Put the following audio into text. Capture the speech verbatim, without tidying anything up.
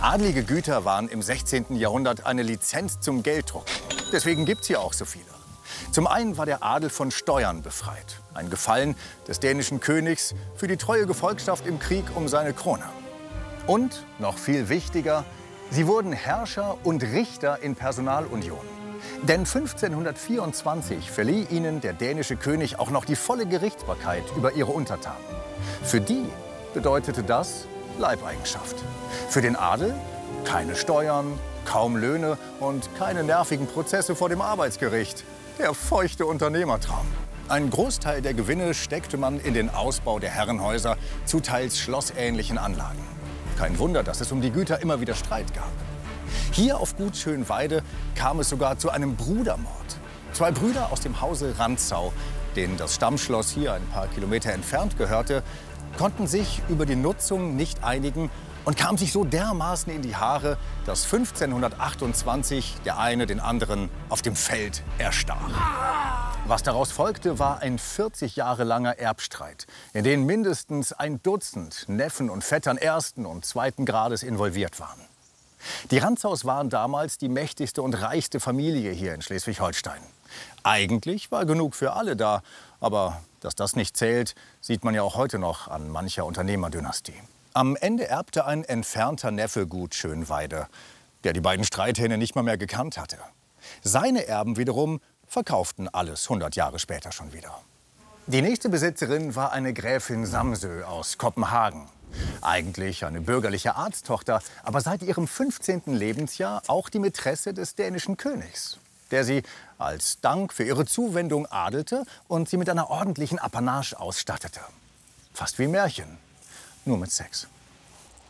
Adlige Güter waren im sechzehnten Jahrhundert eine Lizenz zum Gelddrucken. Deswegen gibt es hier auch so viele. Zum einen war der Adel von Steuern befreit. Ein Gefallen des dänischen Königs für die treue Gefolgschaft im Krieg um seine Krone. Und, noch viel wichtiger, sie wurden Herrscher und Richter in Personalunion. Denn fünfzehnhundertvierundzwanzig verlieh ihnen der dänische König auch noch die volle Gerichtsbarkeit über ihre Untertanen. Für die bedeutete das Leibeigenschaft. Für den Adel keine Steuern, kaum Löhne und keine nervigen Prozesse vor dem Arbeitsgericht. Der feuchte Unternehmertraum. Ein Großteil der Gewinne steckte man in den Ausbau der Herrenhäuser zu teils schlossähnlichen Anlagen. Kein Wunder, dass es um die Güter immer wieder Streit gab. Hier auf Gut Schönweide kam es sogar zu einem Brudermord. Zwei Brüder aus dem Hause Rantzau, denen das Stammschloss hier ein paar Kilometer entfernt gehörte, konnten sich über die Nutzung nicht einigen und kamen sich so dermaßen in die Haare, dass fünfzehnhundertachtundzwanzig der eine den anderen auf dem Feld erstach. Was daraus folgte, war ein vierzig Jahre langer Erbstreit, in den mindestens ein Dutzend Neffen und Vettern ersten und zweiten Grades involviert waren. Die Rantzaus waren damals die mächtigste und reichste Familie hier in Schleswig-Holstein. Eigentlich war genug für alle da, aber dass das nicht zählt, sieht man ja auch heute noch an mancher Unternehmerdynastie. Am Ende erbte ein entfernter Neffe Gut Schönweide, der die beiden Streithähne nicht mal mehr gekannt hatte. Seine Erben wiederum verkauften alles hundert Jahre später schon wieder. Die nächste Besitzerin war eine Gräfin Samsø aus Kopenhagen. Eigentlich eine bürgerliche Arzttochter, aber seit ihrem fünfzehnten Lebensjahr auch die Mätresse des dänischen Königs, der sie als Dank für ihre Zuwendung adelte und sie mit einer ordentlichen Apanage ausstattete. Fast wie Märchen, nur mit Sex.